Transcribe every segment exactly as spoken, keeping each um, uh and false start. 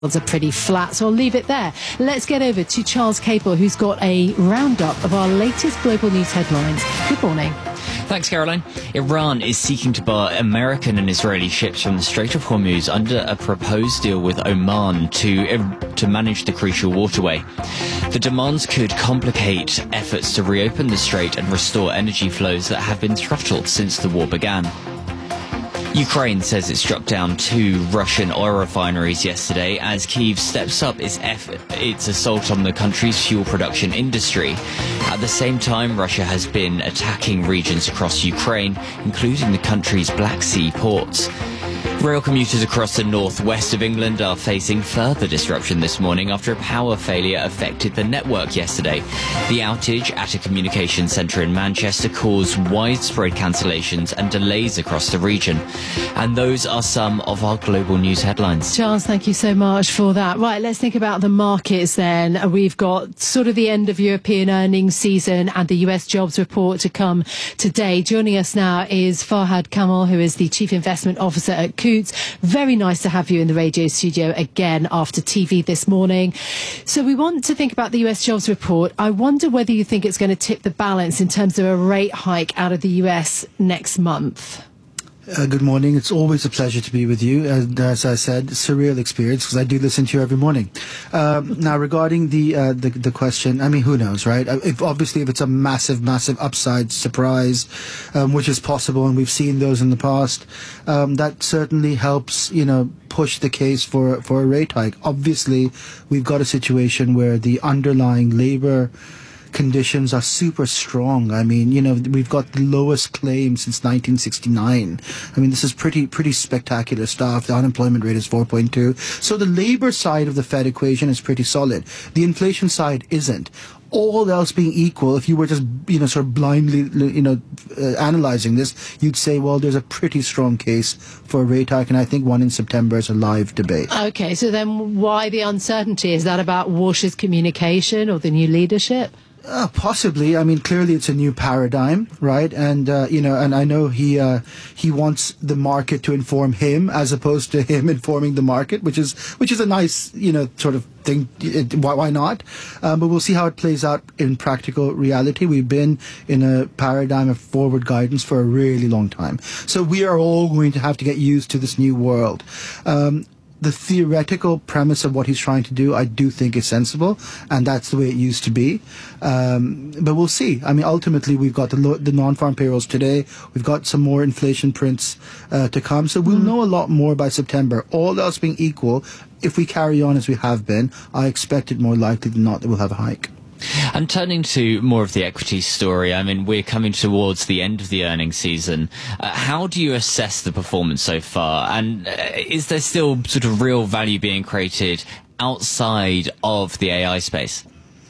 are pretty flat, so I'll leave it there. Let's get over to Charles Capel, who's got a roundup of our latest global news headlines. Good morning. Thanks, Caroline. Iran is seeking to bar American and Israeli ships from the Strait of Hormuz under a proposed deal with Oman to, to manage the crucial waterway. The demands could complicate efforts to reopen the strait and restore energy flows that have been throttled since the war began. Ukraine says it struck down two Russian oil refineries yesterday as Kyiv steps up its effort, its assault on the country's fuel production industry. At the same time, Russia has been attacking regions across Ukraine, including the country's Black Sea ports. Rail commuters across the northwest of England are facing further disruption this morning after a power failure affected the network yesterday. The outage at a communications centre in Manchester caused widespread cancellations and delays across the region. And those are some of our global news headlines. Charles, thank you so much for that. Right, let's think about the markets then. We've got sort of the end of European earnings season and the U S jobs report to come today. Joining us now is Farhad Kamal, who is the Chief Investment Officer at Coutts. Very nice to have you in the radio studio again after T V this morning. So we want to think about the U S jobs report. I wonder whether you think it's going to tip the balance in terms of a rate hike out of the U S next month. Uh, good morning. It's always a pleasure to be with you. And as I said, surreal experience because I do listen to you every morning. Um, now, regarding the, uh, the the question, I mean, who knows, right? If, obviously, if it's a massive, massive upside surprise, um, which is possible, and we've seen those in the past, um, that certainly helps, you know, push the case for for a rate hike. Obviously, we've got a situation where the underlying labor conditions are super strong. I mean, you know, we've got the lowest claim since nineteen sixty-nine. I mean, this is pretty, pretty spectacular stuff. The unemployment rate is four point two. So the labor side of the Fed equation is pretty solid. The inflation side isn't. All else being equal, if you were just, you know, sort of blindly, you know, uh, analyzing this, you'd say, well, there's a pretty strong case for a rate hike, and I think one in September is a live debate. Okay, so then why the uncertainty? Is that about Walsh's communication or the new leadership? Uh, possibly. I mean, clearly it's a new paradigm, right? And, uh, you know, and I know he, uh, he wants the market to inform him as opposed to him informing the market, which is, which is a nice, you know, sort of thing. It, why, why not? Um, but we'll see how it plays out in practical reality. We've been in a paradigm of forward guidance for a really long time. So we are all going to have to get used to this new world. Um, The theoretical premise of what he's trying to do, I do think is sensible, and that's the way it used to be. Um, but we'll see. I mean, ultimately, we've got the, lo- the non-farm payrolls today. We've got some more inflation prints uh, to come. So we'll mm. know a lot more by September. All else being equal, if we carry on as we have been, I expect it more likely than not that we'll have a hike. And turning to more of the equity story, I mean, we're coming towards the end of the earnings season. Uh, how do you assess the performance so far? And uh, is there still sort of real value being created outside of the A I space?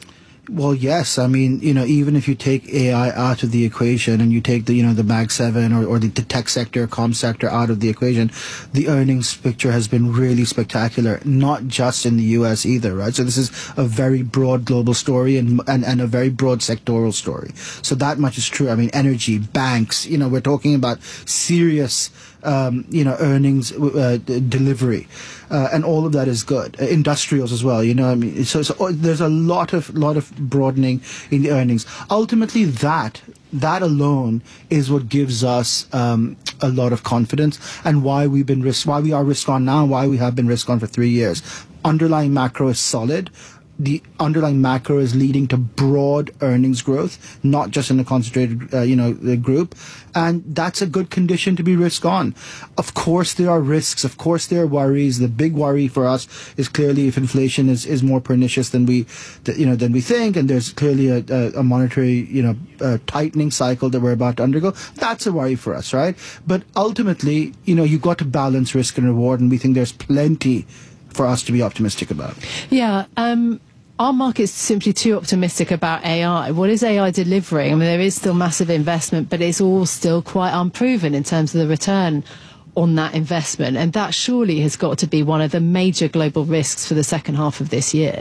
Well, yes. I mean, you know, even if you take A I out of the equation and you take the, you know, the Mag seven or, or the, the tech sector, comm sector out of the equation, the earnings picture has been really spectacular, not just in the U S either, right? So this is a very broad global story and, and, and a very broad sectoral story. So that much is true. I mean, energy, banks, you know, we're talking about serious Um, you know, earnings uh, delivery, uh, and all of that is good. Uh, industrials as well, you know. I mean, so, so there's a lot of lot of broadening in the earnings. Ultimately, that that alone is what gives us um, a lot of confidence, and why we've been risk, why we are risk on now, why we have been risk on for three years. Underlying macro is solid. The underlying macro is leading to broad earnings growth, not just in a concentrated, uh, you know, group. And that's a good condition to be risk on. Of course, there are risks. Of course, there are worries. The big worry for us is clearly if inflation is, is more pernicious than we, you know, than we think. And there's clearly a, a, a monetary, you know, uh, tightening cycle that we're about to undergo. That's a worry for us, right? But ultimately, you know, you've got to balance risk and reward. And we think there's plenty for us to be optimistic about. Yeah. Um, Our market's simply too optimistic about A I. What is A I delivering? I mean, there is still massive investment, but it's all still quite unproven in terms of the return on that investment. And that surely has got to be one of the major global risks for the second half of this year.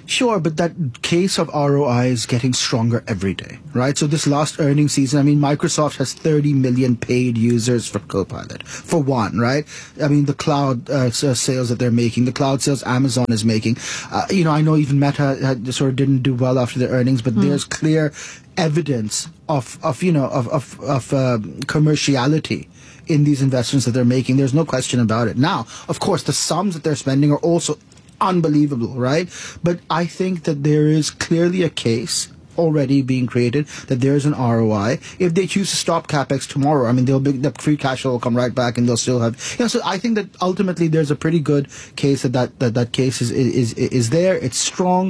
Sure, but that case of R O I is getting stronger every day, right? So this last earnings season, I mean, Microsoft has thirty million paid users for Copilot, for one, right? I mean, the cloud uh, sales that they're making, the cloud sales Amazon is making. Uh, you know, I know even Meta had, sort of didn't do well after their earnings, but mm. there's clear evidence of, of you know, of, of, of uh, commerciality in these investments that they're making. There's no question about it. Now, of course, the sums that they're spending are also unbelievable, right? But I think that there is clearly a case already being created that there is an R O I. If they choose to stop capex tomorrow, I mean, they'll be, the free cash flow will come right back, and they'll still have. You know, so I think that ultimately there's a pretty good case that that that, that case is is is there. It's strong.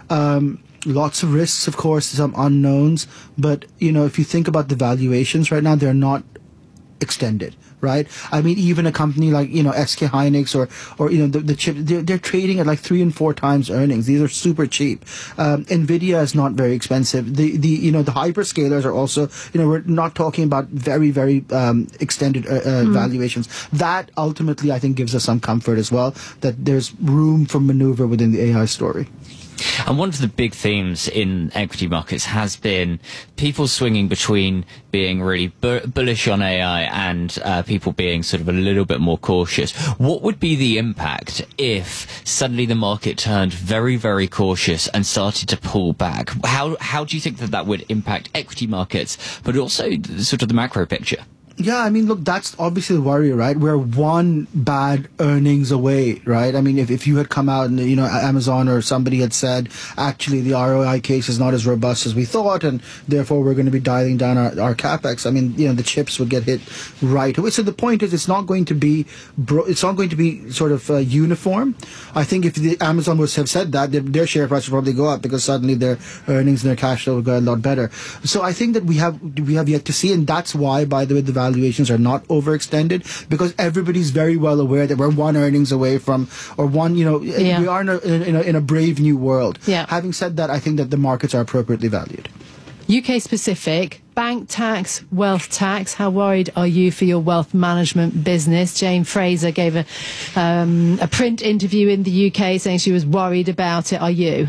Um, Lots of risks, of course, some unknowns. But you know, if you think about the valuations right now, they're not extended. Right? I mean, even a company like, you know, S K Hynix or, or, you know, the, the chip, they're, they're trading at like three and four times earnings. These are super cheap. Um, Nvidia is not very expensive. The, the, you know, the hyperscalers are also, you know, we're not talking about very, very, um, extended, uh, uh, mm. valuations. That ultimately, I think, gives us some comfort as well, that there's room for maneuver within the A I story. And one of the big themes in equity markets has been people swinging between being really bu- bullish on A I and uh, people being sort of a little bit more cautious. What would be the impact if suddenly the market turned very, very cautious and started to pull back? How how do you think that that would impact equity markets, but also sort of the macro picture? Yeah, I mean, look, that's obviously the worry, right? We're one bad earnings away, right? I mean, if, if you had come out and, you know, Amazon or somebody had said, actually, the R O I case is not as robust as we thought, and therefore we're going to be dialing down our, our capex, I mean, you know, the chips would get hit right away. So the point is, it's not going to be, bro- it's not going to be sort of uh, uniform. I think if the Amazon would have said that, their, their share price would probably go up because suddenly their earnings and their cash flow would go a lot better. So I think that we have, we have yet to see, and that's why, by the way, the valuations are not overextended, because everybody's very well aware that we're one earnings away from, or one, you know, yeah. we are in a, in, a, in a brave new world. Yeah. Having said that, I think that the markets are appropriately valued. U K specific, bank tax, wealth tax. How worried are you for your wealth management business? Jane Fraser gave a, um, a print interview in the U K saying she was worried about it. Are you?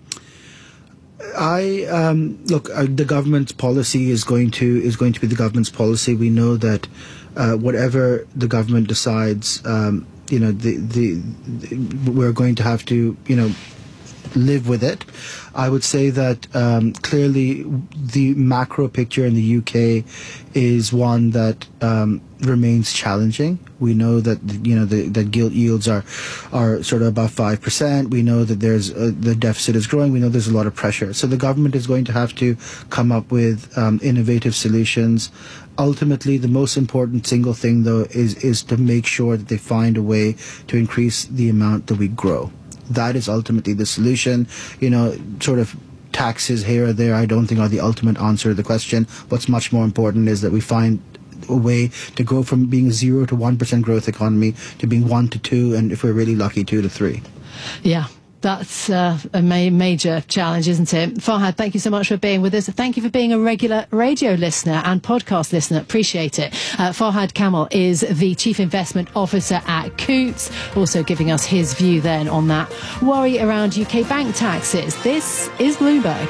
I um, look. Uh, the government's policy is going to is going to be the government's policy. We know that uh, whatever the government decides, um, you know, the, the the we're going to have to, you know, live with it. I would say that um, clearly the macro picture in the U K is one that um, remains challenging. We know that, you know, the, that gilt yields are are sort of above five percent. We know that there's uh, the deficit is growing. We know there's a lot of pressure. So the government is going to have to come up with um, innovative solutions. Ultimately, the most important single thing, though, is is to make sure that they find a way to increase the amount that we grow. That is ultimately the solution. You know, sort of taxes here or there, I don't think are the ultimate answer to the question. What's much more important is that we find a way to go from being a zero to one percent growth economy to being one to two, and if we're really lucky, two to three. Yeah. That's uh, a ma- major challenge, isn't it? Farhad, thank you so much for being with us. Thank you for being a regular radio listener and podcast listener. Appreciate it. Uh, Farhad Kamal is the Chief Investment Officer at Coutts, also giving us his view then on that worry around U K bank taxes. This is Bloomberg.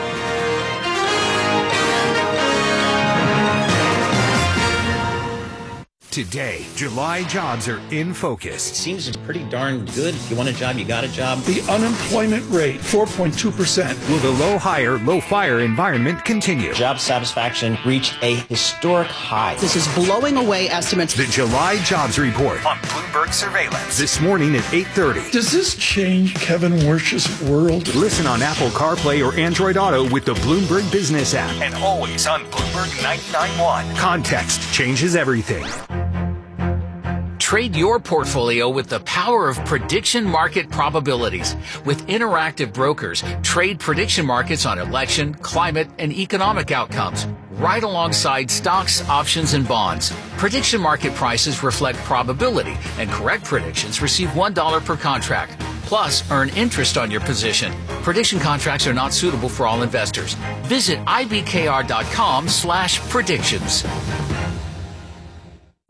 Today, July jobs are in focus. It seems it's pretty darn good. If you want a job, you got a job. The unemployment rate, four point two percent. Will the low hire, low fire environment continue? Job satisfaction reached a historic high. This is blowing away estimates. The July jobs report on Bloomberg Surveillance this morning at eight thirty. Does this change Kevin Wersh's world? Listen on Apple CarPlay or Android Auto with the Bloomberg Business app, and always on Bloomberg ninety-nine point one. Context changes everything. Trade your portfolio with the power of prediction market probabilities. With Interactive Brokers, trade prediction markets on election, climate, and economic outcomes, right alongside stocks, options, and bonds. Prediction market prices reflect probability, and correct predictions receive one dollar per contract. Plus, earn interest on your position. Prediction contracts are not suitable for all investors. Visit ibkr.com slash predictions.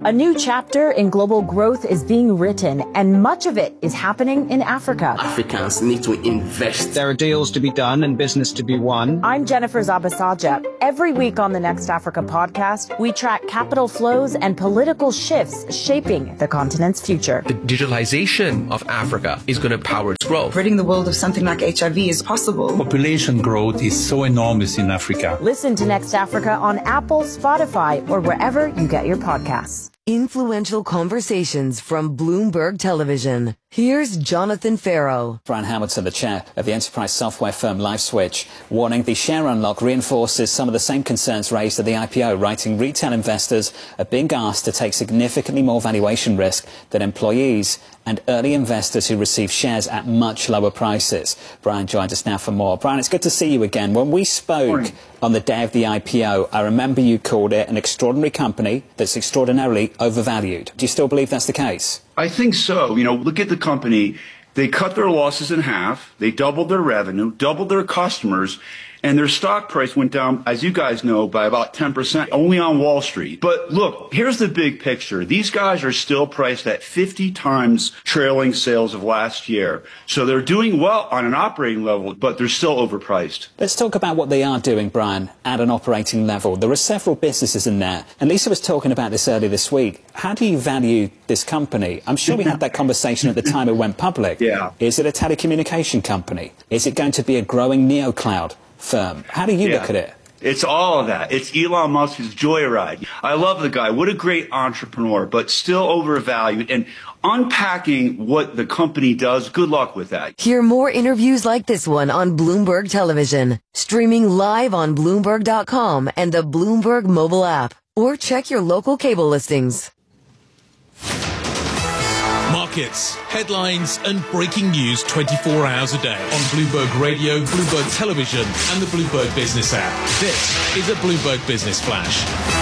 A new chapter in global growth is being written, and much of it is happening in Africa. Africans need to invest. There are deals to be done and business to be won. I'm Jennifer Zabasaja. Every week on the Next Africa podcast, we track capital flows and political shifts shaping the continent's future. The digitalization of Africa is going to power its growth. Ridding the world of something like H I V is possible. Population growth is so enormous in Africa. Listen to Next Africa on Apple, Spotify, or wherever you get your podcasts. Influential conversations from Bloomberg Television. Here's Jonathan Farrow. Brian Hamilton, the chair of the enterprise software firm LifeSwitch, warning the share unlock reinforces some of the same concerns raised at the I P O, writing retail investors are being asked to take significantly more valuation risk than employees and early investors who receive shares at much lower prices. Brian joins us now for more. Brian, it's good to see you again. When we spoke Morning. on the day of the I P O, I remember you called it an extraordinary company that's extraordinarily overvalued. Do you still believe that's the case? I think so. You know, look at the company. They cut their losses in half. They doubled their revenue, doubled their customers, and their stock price went down, as you guys know, by about ten percent only on Wall Street. But look, here's the big picture. These guys are still priced at fifty times trailing sales of last year. So they're doing well on an operating level, but they're still overpriced. Let's talk about what they are doing, Brian, at an operating level. There are several businesses in there. And Lisa was talking about this earlier this week. How do you value this company? I'm sure we had that conversation at the time it went public. Yeah. Is it a telecommunication company? Is it going to be a growing neocloud firm? How do you yeah. look at it? It's all of that. It's Elon Musk's joyride. I love the guy. What a great entrepreneur, but still overvalued. And unpacking what the company does, good luck with that. Hear more interviews like this one on Bloomberg Television, streaming live on Bloomberg dot com and the Bloomberg mobile app, or check your local cable listings. Markets, headlines and breaking news twenty-four hours a day on Bloomberg Radio, Bloomberg Television and the Bloomberg Business app. This is a Bloomberg Business Flash.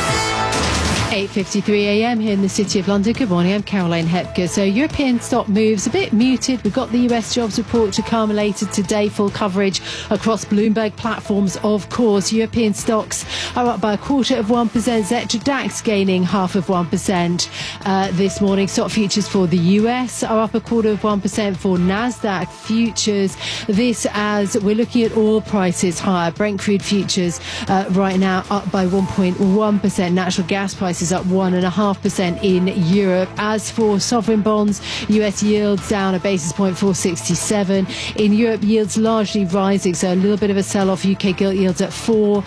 eight fifty-three a m here in the City of London. Good morning, I'm Caroline Hepker. So European stock moves a bit muted. We've got the U S jobs report to come later today. Full coverage across Bloomberg platforms, of course. European stocks are up by a quarter of one percent. Xetra DAX gaining half of one percent uh, this morning. Stock futures for the U S are up a quarter of one percent for NASDAQ futures. This as we're looking at oil prices higher. Brent crude futures uh, right now up by one point one percent. Natural gas prices up one point five percent in Europe. As for sovereign bonds, U S yields down a basis point, four sixty-seven. In Europe, yields largely rising, so a little bit of a sell-off. U K gilt yields at four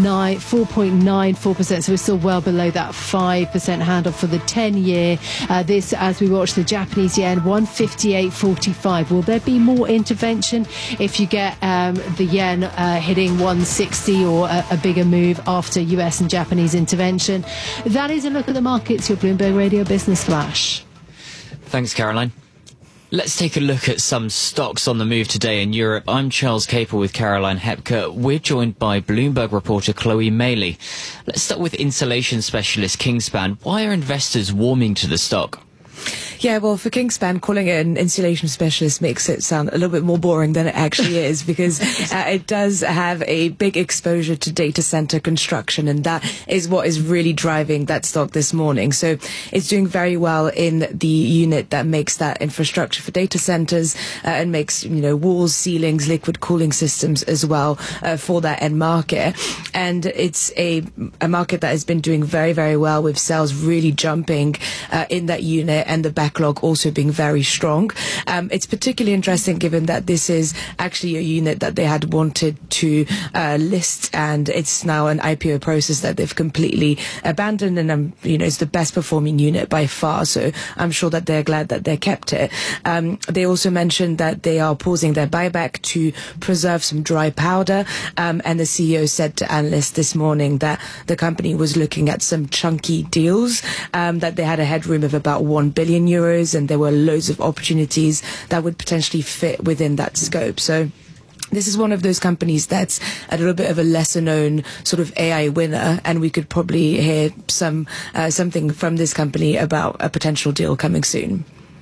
point nine four percent, so we're still well below that five percent handle for the ten-year. Uh, this as we watch the Japanese yen, one fifty-eight forty-five. Will there be more intervention if you get um, the yen uh, hitting one sixty or a, a bigger move after U S and Japanese intervention? That is a look at the markets, your Bloomberg Radio Business Flash. Thanks, Caroline. Let's take a look at some stocks on the move today in Europe. I'm Charles Capel with Caroline Hepker. We're joined by Bloomberg reporter Chloe Maley. Let's start with insulation specialist Kingspan. Why are investors warming to the stock? Yeah, well, for Kingspan, calling it an insulation specialist makes it sound a little bit more boring than it actually is, because uh, it does have a big exposure to data center construction, and that is what is really driving that stock this morning. So it's doing very well in the unit that makes that infrastructure for data centers uh, and makes, you know, walls, ceilings, liquid cooling systems as well uh, for that end market. And it's a, a market that has been doing very, very well, with sales really jumping uh, in that unit and the back backlog also being very strong. Um, it's particularly interesting given that this is actually a unit that they had wanted to uh, list, and it's now an I P O process that they've completely abandoned, and um, you know, it's the best performing unit by far, so I'm sure that they're glad that they kept it. Um, they also mentioned that they are pausing their buyback to preserve some dry powder, um, and the C E O said to analysts this morning that the company was looking at some chunky deals, um, that they had a headroom of about one billion euros, and there were loads of opportunities that would potentially fit within that scope. So this is one of those companies that's a little bit of a lesser known sort of A I winner, and we could probably hear some uh, something from this company about a potential deal coming soon.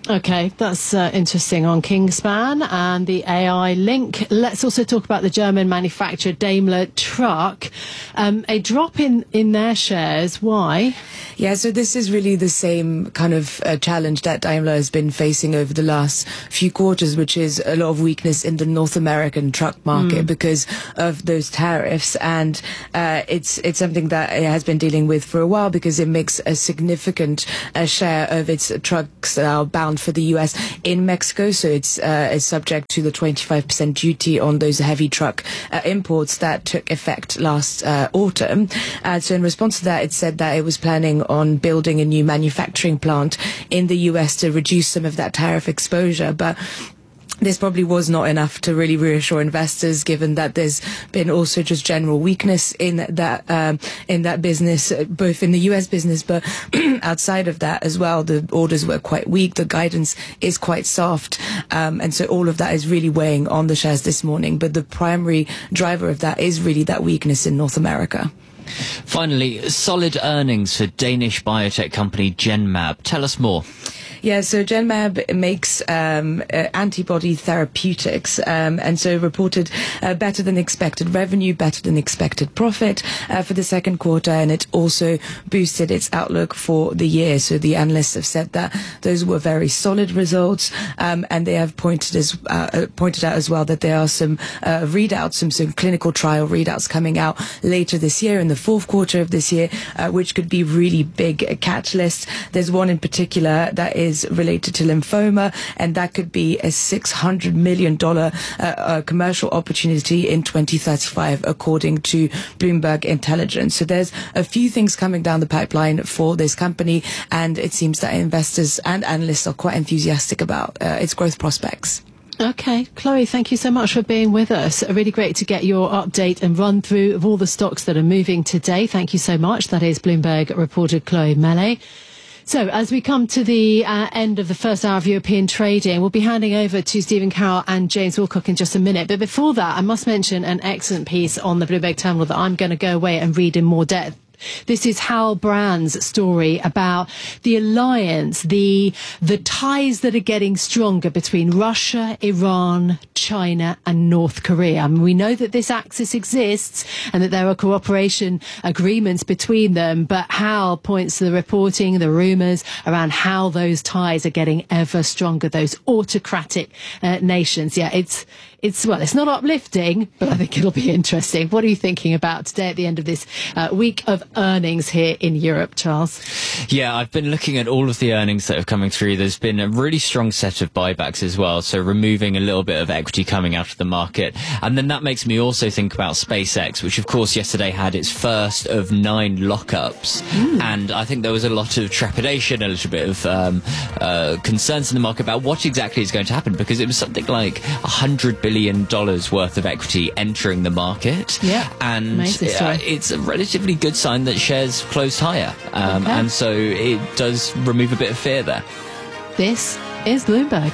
Okay, that's uh, interesting on Kingspan and the A I link. Let's also talk about the German manufacturer Daimler Truck. Um, a drop in, in their shares. Why? Yeah, so this is really the same kind of uh, challenge that Daimler has been facing over the last few quarters, which is a lot of weakness in the North American truck market mm. because of those tariffs. And uh, it's it's something that it has been dealing with for a while because it makes a significant uh, share of its trucks that are bound for the U S in Mexico, so it's uh, is subject to the twenty-five percent duty on those heavy truck uh, imports that took effect last uh, autumn. Uh, so in response to that, it said that it was planning on building a new manufacturing plant in the U S to reduce some of that tariff exposure, but this probably was not enough to really reassure investors, given that there's been also just general weakness in that um, in that business, both in the U S business, but outside of that as well. The orders were quite weak. The guidance is quite soft. Um, and so all of that is really weighing on the shares this morning. But the primary driver of that is really that weakness in North America. Finally, solid earnings for Danish biotech company Genmab. Tell us more. Yeah, so Genmab makes um, uh, antibody therapeutics, um, and so reported uh, better than expected revenue, better than expected profit uh, for the second quarter, and it also boosted its outlook for the year. So the analysts have said that those were very solid results, um, and they have pointed as uh, pointed out as well that there are some uh, readouts, some some clinical trial readouts coming out later this year in the fourth quarter of this year, uh, which could be really big uh, catalysts. There's one in particular that is related to lymphoma, and that could be a six hundred million dollars uh, uh, commercial opportunity in twenty thirty-five, according to Bloomberg Intelligence. So there's a few things coming down the pipeline for this company, and it seems that investors and analysts are quite enthusiastic about uh, its growth prospects. Okay, Chloe, thank you so much for being with us. Really great to get your update and run through of all the stocks that are moving today. Thank you so much. That is Bloomberg reporter Chloe Melee. So as we come to the uh, end of the first hour of European trading, we'll be handing over to Stephen Carroll and James Wilcock in just a minute. But before that, I must mention an excellent piece on the Bloomberg Terminal that I'm going to go away and read in more depth. This is Hal Brand's story about the alliance, the the ties that are getting stronger between Russia, Iran, China and North Korea. I mean, we know that this axis exists and that there are cooperation agreements between them, but Hal points to the reporting, the rumours around how those ties are getting ever stronger, those autocratic uh, nations. Yeah, it's It's, well, it's not uplifting, but I think it'll be interesting. What are you thinking about today at the end of this uh, week of earnings here in Europe, Charles? Yeah, I've been looking at all of the earnings that are coming through. There's been a really strong set of buybacks as well, so removing a little bit of equity coming out of the market. And then that makes me also think about SpaceX, which of course yesterday had its first of nine lockups. Mm. And I think there was a lot of trepidation, a little bit of um, uh, concerns in the market about what exactly is going to happen, because it was something like one hundred billion dollars worth of equity entering the market. Yeah, and uh, it's a relatively good sign that shares closed higher. Um, okay. And so it does remove a bit of fear there. This is Bloomberg.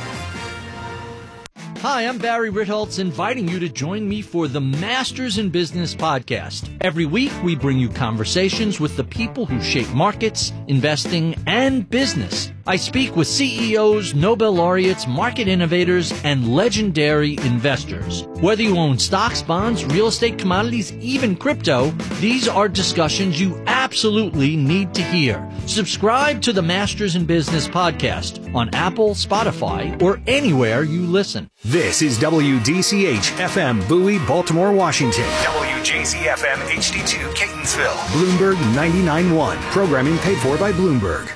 Hi, I'm Barry Ritholtz, inviting you to join me for the Masters in Business podcast. Every week, we bring you conversations with the people who shape markets, investing, and business. I speak with C E Os, Nobel laureates, market innovators, and legendary investors. Whether you own stocks, bonds, real estate, commodities, even crypto, these are discussions you absolutely need to hear. Subscribe to the Masters in Business podcast on Apple, Spotify, or anywhere you listen. This is W D C H F M Bowie, Baltimore, Washington. W J Z F M H D two Catonsville. Bloomberg ninety-nine point one. Programming paid for by Bloomberg.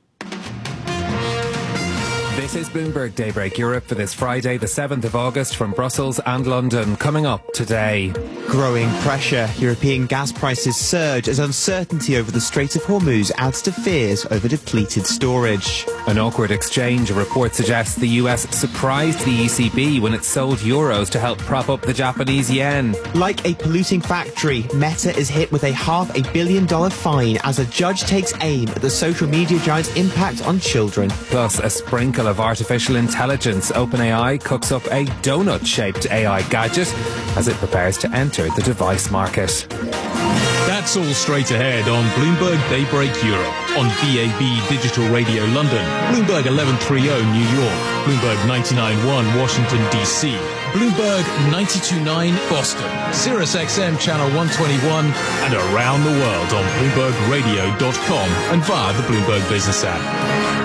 This is Bloomberg Daybreak Europe for this Friday, the seventh of August, from Brussels and London. Coming up today. Growing pressure. European gas prices surge as uncertainty over the Strait of Hormuz adds to fears over depleted storage. An awkward exchange. A report suggests the U S surprised the E C B when it sold euros to help prop up the Japanese yen. Like a polluting factory, Meta is hit with a half a billion dollar fine as a judge takes aim at the social media giant's impact on children. Plus, a sprinkle of artificial intelligence. OpenAI cooks up a donut-shaped A I gadget as it prepares to enter the device market. That's all straight ahead on Bloomberg Daybreak Europe, on B A B Digital Radio London, Bloomberg eleven thirty New York, Bloomberg ninety-nine point one Washington, D C, Bloomberg ninety-two point nine Boston, Sirius X M Channel one twenty-one, and around the world on Bloomberg Radio dot com and via the Bloomberg Business app.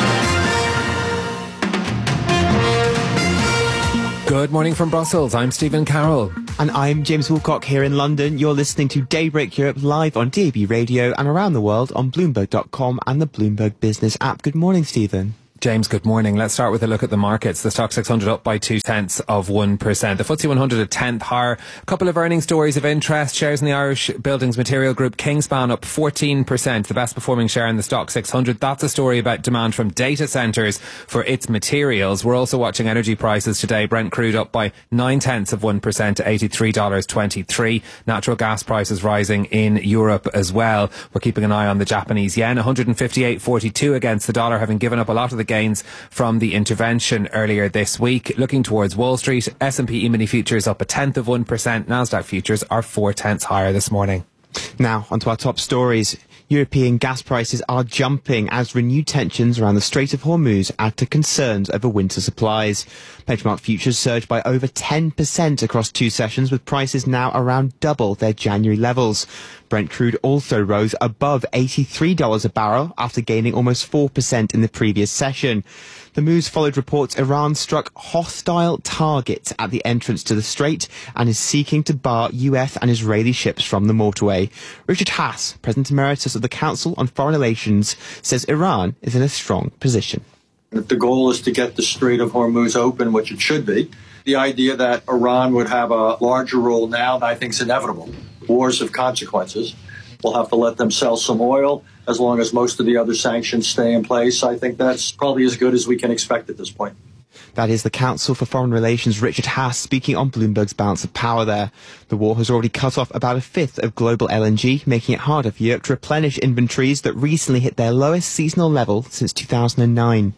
Good morning from Brussels. I'm Stephen Carroll. And I'm James Woolcock here in London. You're listening to Daybreak Europe live on D A B Radio and around the world on Bloomberg dot com and the Bloomberg Business app. Good morning, Stephen. James, good morning. Let's start with a look at the markets. The Stock six hundred up by two tenths of one percent. The F T S E one hundred a tenth higher. A couple of earnings stories of interest. Shares in the Irish Buildings Material Group, Kingspan, up fourteen percent. The best performing share in the Stock six hundred. That's a story about demand from data centres for its materials. We're also watching energy prices today. Brent crude up by nine tenths of one percent to eighty-three dollars twenty-three. Natural gas prices rising in Europe as well. We're keeping an eye on the Japanese yen. one hundred fifty-eight forty-two against the dollar, having given up a lot of the gains from the intervention earlier this week. Looking towards Wall Street, S and P E-mini futures up a tenth of one percent. Nasdaq futures are four tenths higher this morning. Now, onto our top stories. European gas prices are jumping as renewed tensions around the Strait of Hormuz add to concerns over winter supplies. Benchmark futures surged by over ten percent across two sessions, with prices now around double their January levels. Brent crude also rose above eighty-three dollars a barrel after gaining almost four percent in the previous session. The moves followed reports Iran struck hostile targets at the entrance to the strait and is seeking to bar U S and Israeli ships from the motorway. Richard Haass, President Emeritus of the Council on Foreign Relations, says Iran is in a strong position. If the goal is to get the Strait of Hormuz open, which it should be, the idea that Iran would have a larger role now, I think, is inevitable. Wars have consequences. We'll have to let them sell some oil as long as most of the other sanctions stay in place. I think that's probably as good as we can expect at this point. That is the Council for Foreign Relations, Richard Haass, speaking on Bloomberg's Balance of Power there. The war has already cut off about a fifth of global L N G, making it harder for Europe to replenish inventories that recently hit their lowest seasonal level since two thousand nine.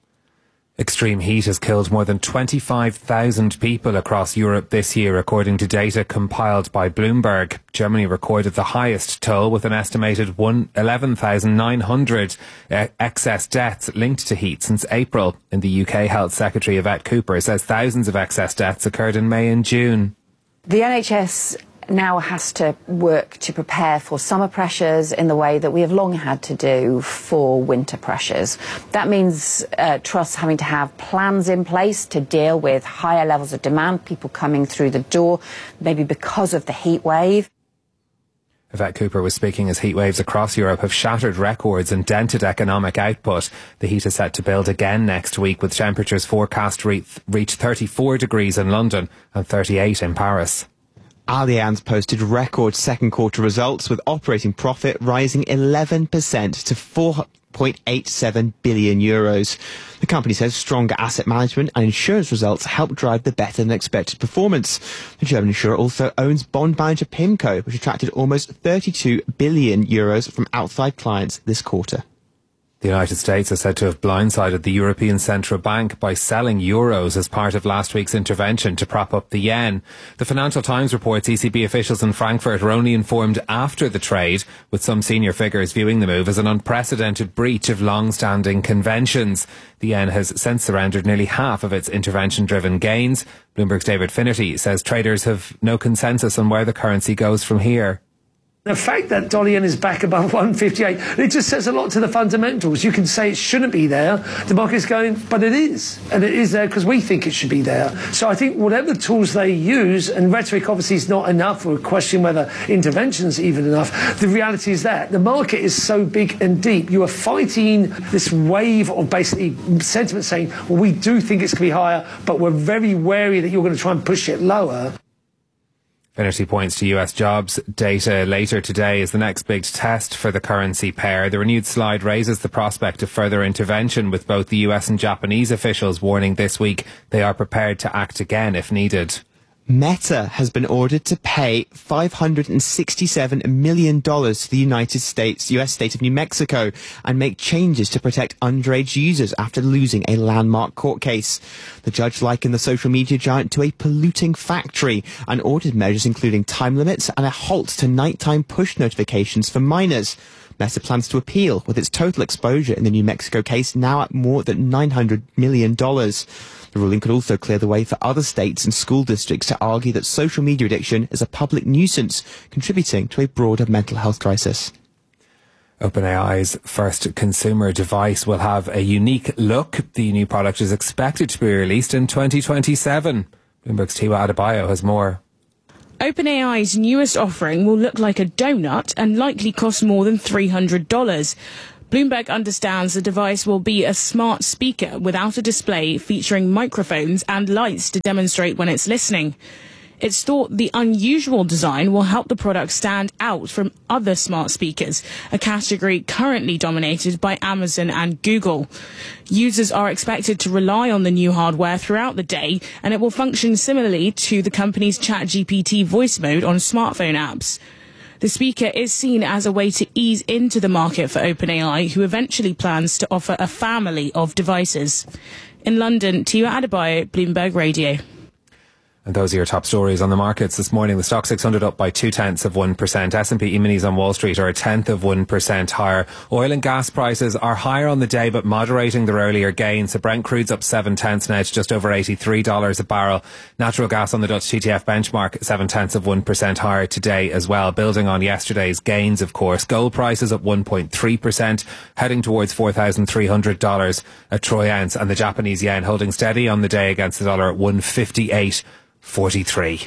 Extreme heat has killed more than twenty-five thousand people across Europe this year, according to data compiled by Bloomberg. Germany recorded the highest toll, with an estimated eleven thousand nine hundred excess deaths linked to heat since April. In the U K, Health Secretary Yvette Cooper says thousands of excess deaths occurred in May and June. The N H S now has to work to prepare for summer pressures in the way that we have long had to do for winter pressures. That means uh, trusts having to have plans in place to deal with higher levels of demand, people coming through the door, maybe because of the heat wave. Yvette Cooper was speaking as heat waves across Europe have shattered records and dented economic output. The heat is set to build again next week, with temperatures forecast to re- reach thirty-four degrees in London and thirty-eight in Paris. Allianz posted record second quarter results, with operating profit rising eleven percent to four point eight seven billion euros. The company says stronger asset management and insurance results helped drive the better than expected performance. The German insurer also owns bond manager PIMCO, which attracted almost thirty-two billion euros from outside clients this quarter. The United States is said to have blindsided the European Central Bank by selling euros as part of last week's intervention to prop up the yen. The Financial Times reports E C B officials in Frankfurt were only informed after the trade, with some senior figures viewing the move as an unprecedented breach of long-standing conventions. The yen has since surrendered nearly half of its intervention-driven gains. Bloomberg's David Finnerty says traders have no consensus on where the currency goes from here. The fact that dollar yen is back above one fifty-eight, it just says a lot to the fundamentals. You can say it shouldn't be there. The market's going, but it is. And it is there because we think it should be there. So I think whatever tools they use, and rhetoric obviously is not enough, or question whether intervention's even enough. The reality is that the market is so big and deep. You are fighting this wave of basically sentiment saying, well, we do think it's going to be higher, but we're very wary that you're going to try and push it lower. Finnerty points to U S jobs data later today as the next big test for the currency pair. The renewed slide raises the prospect of further intervention, with both the U S and Japanese officials warning this week they are prepared to act again if needed. Meta has been ordered to pay five hundred sixty-seven million dollars to the United States, U S state of New Mexico, and make changes to protect underage users after losing a landmark court case. The judge likened the social media giant to a polluting factory and ordered measures including time limits and a halt to nighttime push notifications for minors. Meta plans to appeal, with its total exposure in the New Mexico case now at more than nine hundred million dollars. The ruling could also clear the way for other states and school districts to argue that social media addiction is a public nuisance, contributing to a broader mental health crisis. OpenAI's first consumer device will have a unique look. The new product is expected to be released in twenty twenty-seven. Bloomberg's Tiwa Adebayo has more. OpenAI's newest offering will look like a donut and likely cost more than three hundred dollars. Bloomberg understands the device will be a smart speaker without a display, featuring microphones and lights to demonstrate when it's listening. It's thought the unusual design will help the product stand out from other smart speakers, a category currently dominated by Amazon and Google. Users are expected to rely on the new hardware throughout the day, and it will function similarly to the company's ChatGPT voice mode on smartphone apps. The speaker is seen as a way to ease into the market for OpenAI, who eventually plans to offer a family of devices. In London, Tiwa Adebayo, Bloomberg Radio. And those are your top stories on the markets this morning. The stock six hundred up by two tenths of one percent. S and P E-minis on Wall Street are a tenth of one percent higher. Oil and gas prices are higher on the day, but moderating their earlier gains. So Brent crude's up seven tenths now to just over eighty-three dollars a barrel. Natural gas on the Dutch T T F benchmark, seven tenths of one percent higher today as well, building on yesterday's gains, of course. Gold prices up one point three percent, heading towards four thousand three hundred dollars a troy ounce. And the Japanese yen holding steady on the day against the dollar at one fifty-eight forty-three.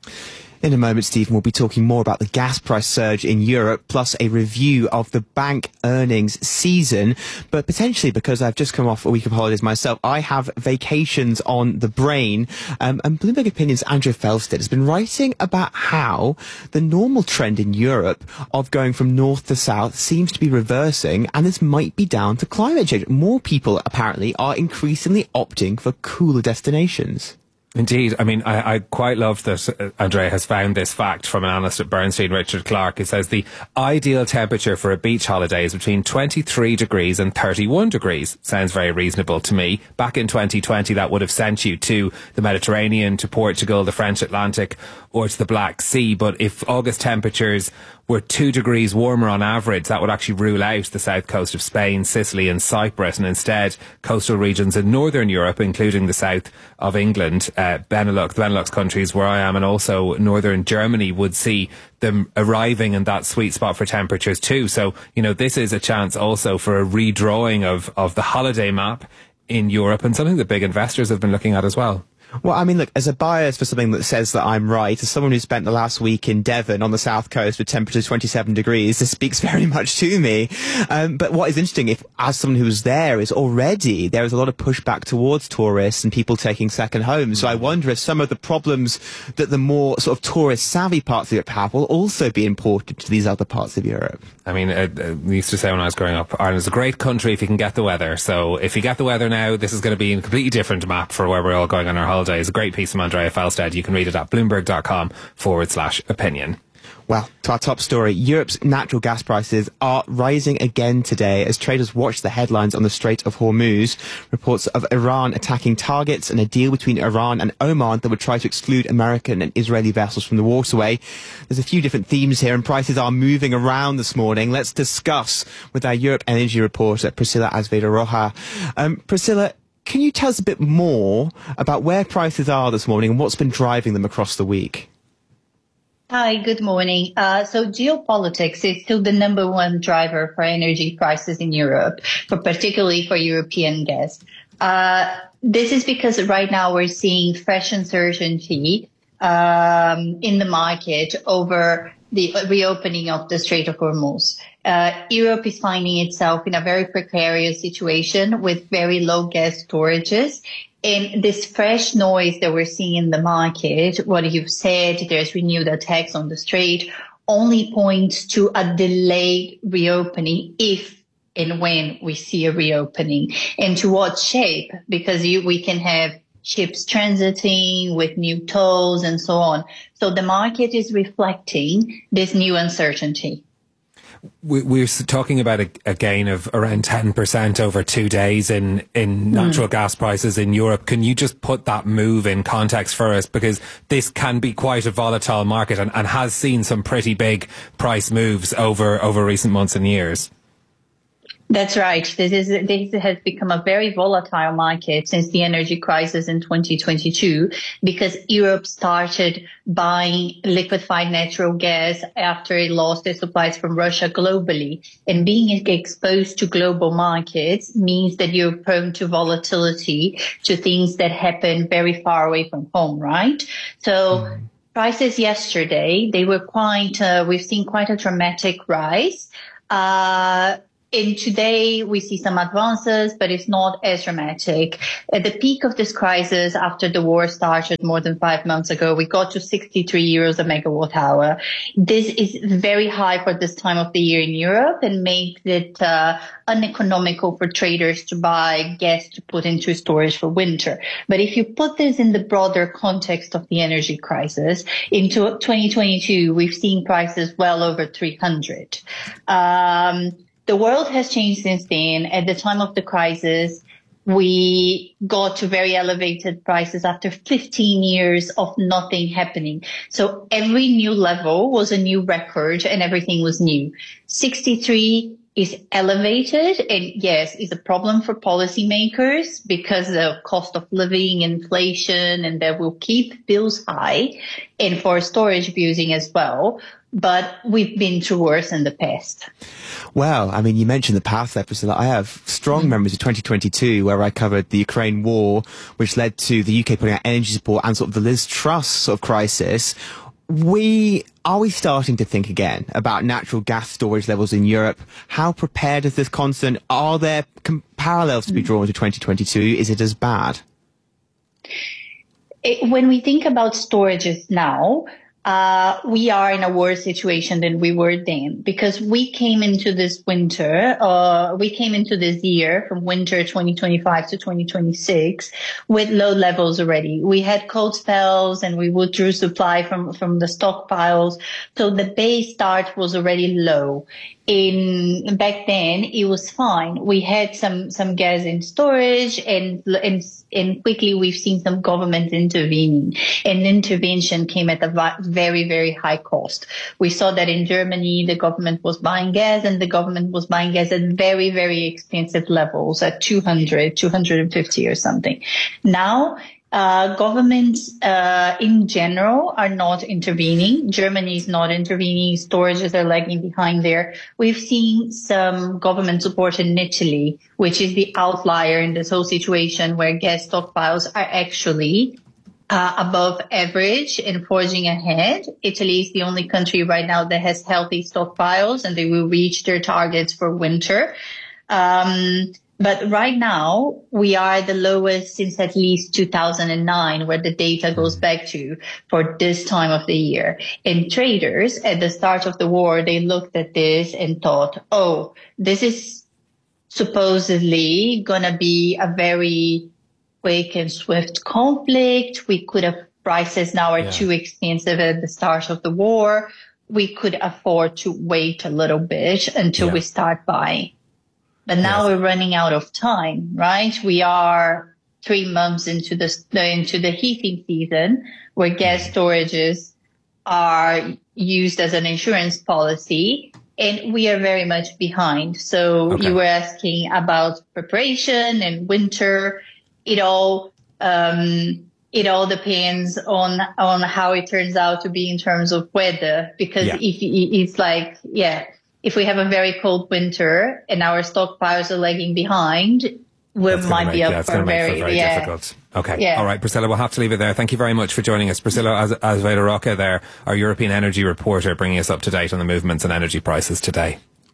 In a moment, Stephen will be talking more about the gas price surge in Europe, plus a review of the bank earnings season. But potentially, because I've just come off a week of holidays myself, I have vacations on the brain. Um, and Bloomberg Opinion's Andrea Felsted has been writing about how the normal trend in Europe of going from north to south seems to be reversing, and this might be down to climate change. More people, apparently, are increasingly opting for cooler destinations. Indeed. I mean, I, I quite love that uh, Andrea has found this fact from an analyst at Bernstein, Richard Clark. It says the ideal temperature for a beach holiday is between twenty-three degrees and thirty-one degrees. Sounds very reasonable to me. Back in twenty twenty, that would have sent you to the Mediterranean, to Portugal, the French Atlantic, or to the Black Sea. But if August temperatures were two degrees warmer on average, that would actually rule out the south coast of Spain, Sicily and Cyprus, and instead coastal regions in northern Europe, including the south of England, uh, Benelux, the Benelux countries where I am, and also northern Germany, would see them arriving in that sweet spot for temperatures too. So, you know, this is a chance also for a redrawing of, of the holiday map in Europe, and something that big investors have been looking at as well. Well, I mean, look, as a bias for something that says that I'm right, as someone who spent the last week in Devon on the south coast with temperatures twenty-seven degrees, this speaks very much to me. Um, but what is interesting, if as someone who was there, is already there is a lot of pushback towards tourists and people taking second homes. So I wonder if some of the problems that the more sort of tourist-savvy parts of Europe have will also be imported to these other parts of Europe. I mean, uh, uh, we used to say when I was growing up, Ireland's a great country if you can get the weather. So if you get the weather now, this is going to be a completely different map for where we're all going on our holidays. A great piece from Andrea Felsted. You can read it at bloomberg.com forward slash opinion. Well, to our top story, Europe's natural gas prices are rising again today as traders watch the headlines on the Strait of Hormuz. Reports of Iran attacking targets and a deal between Iran and Oman that would try to exclude American and Israeli vessels from the waterway. There's a few different themes here, and prices are moving around this morning. Let's discuss with our Europe energy reporter, Priscilla Azevedo-Roja. Um, Priscilla, can you tell us a bit more about where prices are this morning and what's been driving them across the week? Hi, good morning. Uh, so geopolitics is still the number one driver for energy prices in Europe, for particularly for European gas. Uh, this is because right now we're seeing fresh uncertainty um, in the market over the reopening of the Strait of Hormuz. Uh, Europe is finding itself in a very precarious situation with very low gas storages. And this fresh noise that we're seeing in the market, what you've said, there's renewed attacks on the strait, only points to a delayed reopening if and when we see a reopening. And to what shape? Because you, we can have ships transiting, with new tolls and so on. So the market is reflecting this new uncertainty. We're talking about a, a gain of around ten percent over two days in, in natural mm. gas prices in Europe. Can you just put that move in context for us? Because this can be quite a volatile market and, and has seen some pretty big price moves over, over recent months and years. That's right. This is this has become a very volatile market since the energy crisis in twenty twenty-two, because Europe started buying liquefied natural gas after it lost its supplies from Russia globally. And being exposed to global markets means that you're prone to volatility, to things that happen very far away from home, right? So mm. prices yesterday, they were quite, uh, we've seen quite a dramatic rise. Uh, And today we see some advances, but it's not as dramatic. At the peak of this crisis, after the war started more than five months ago, we got to sixty-three euros a megawatt hour. This is very high for this time of the year in Europe and makes it uh, uneconomical for traders to buy gas to put into storage for winter. But if you put this in the broader context of the energy crisis, into twenty twenty-two, we've seen prices well over three hundred. Um, The world has changed since then. At the time of the crisis, we got to very elevated prices after fifteen years of nothing happening. So every new level was a new record and everything was new. sixty-three is elevated, and yes, it's a problem for policymakers because of cost of living, inflation, and that will keep bills high, and for storage abusing as well. But we've been through worse in the past. Well, I mean, you mentioned the past there, Priscilla. I have strong mm. memories of twenty twenty-two, where I covered the Ukraine war, which led to the U K putting out energy support and sort of the Liz Truss sort of crisis. We are we starting to think again about natural gas storage levels in Europe? How prepared is this continent? Are there com- parallels to be drawn to twenty twenty-two? Is it as bad? It, when we think about storages now, Uh, we are in a worse situation than we were then, because we came into this winter, uh, we came into this year from winter twenty twenty-five to twenty twenty-six with low levels already. We had cold spells and we withdrew supply from, from the stockpiles. So the base start was already low. In back then, it was fine. We had some, some gas in storage, and, and, and quickly we've seen some government intervening, and intervention came at a very, very high cost. We saw that in Germany, the government was buying gas, and the government was buying gas at very, very expensive levels, at two hundred, two hundred fifty or something. Now, Uh, governments, uh, in general are not intervening. Germany is not intervening. Storages are lagging behind there. We've seen some government support in Italy, which is the outlier in this whole situation, where gas stockpiles are actually uh, above average and forging ahead. Italy is the only country right now that has healthy stockpiles, and they will reach their targets for winter. Um, But right now, we are the lowest since at least two thousand nine, where the data goes back to, for this time of the year. And traders, at the start of the war, they looked at this and thought, oh, this is supposedly going to be a very quick and swift conflict. We could have, prices now are yeah. too expensive at the start of the war. We could afford to wait a little bit until yeah. we start buying. But now yes. we're running out of time, right? We are three months into the, into the heating season, where gas storages are used as an insurance policy, and we are very much behind. So okay. you were asking about preparation and winter. It all, um, it all depends on, on how it turns out to be in terms of weather, because yeah. if it's like, yeah. If we have a very cold winter and our stockpiles are lagging behind, we that's might make, be up yeah, for very, very yeah. difficult. Okay. Yeah. All right, Priscilla, we'll have to leave it there. Thank you very much for joining us. Priscilla Azevedo Roca there, our European energy reporter, bringing us up to date on the movements in energy prices today.